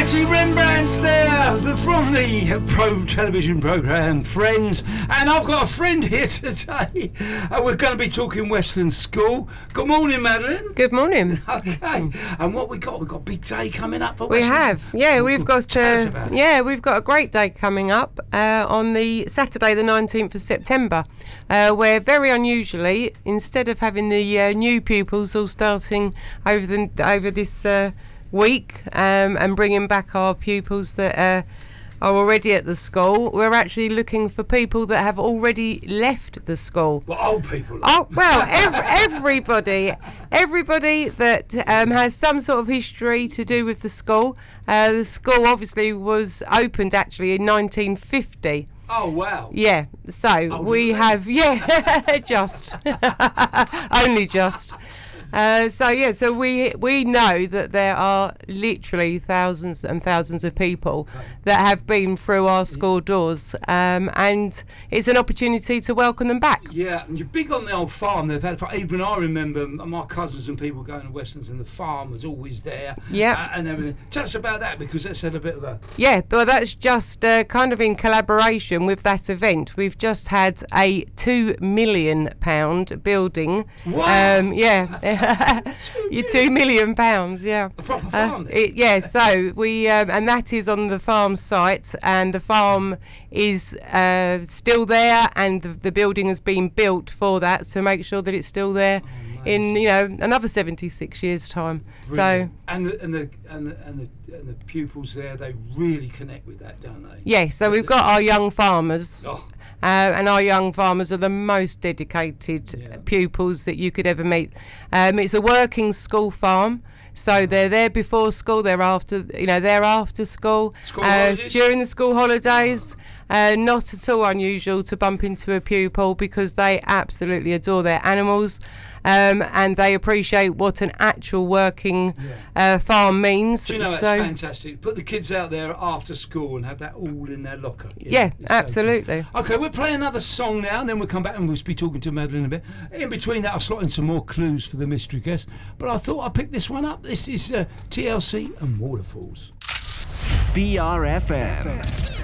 Matty Rembrandt's there from the television programme Friends, and I've got a friend here today. We're going to be talking Western School. Good morning, Madeline. Good morning. Okay, and what we've got a big day coming up for We Western have, yeah, we've got we've got a great day coming up on the Saturday, the 19th of September, where very unusually, instead of having the new pupils all starting over this week and bringing back our pupils that are already at the school, we're actually looking for people that have already left the school. Well, old people. Oh, well, everybody that has some sort of history to do with the school. The school obviously was opened actually in 1950. Oh, wow. Yeah, so we have, just, only just. So we know that there are literally thousands and thousands of people that have been through our school doors, and it's an opportunity to welcome them back. Yeah, and you're big on the old farm. They've had, even I remember my cousins and people going to Westerns, and the farm was always there. Yeah, and everything. Tell us about that, because that's had a bit of a... Yeah, but that's just kind of in collaboration with that event. We've just had a £2 million building. Wow. You're £2 million, yeah. A proper farm. So we and that is on the farm site, and the farm is still there, and the building has been built for that to make sure that it's still there in another 76 years' time. Brilliant. So and the pupils there, they really connect with that, don't they? Yeah. So we've got our young farmers. Oh. And our young farmers are the most dedicated pupils that you could ever meet. It's a working school farm, so they're there before school, they're after school, during the school holidays. Not at all unusual to bump into a pupil, because they absolutely adore their animals, and they appreciate what an actual working farm means. Do you know, that's fantastic. Put the kids out there after school and have that all in their locker. Yeah, absolutely. So okay, we'll play another song now, and then we'll come back and we'll be talking to Madeline a bit. In between that, I'll slot in some more clues for the mystery guest. But I thought I'd pick this one up. This is TLC and Waterfalls. BRFM.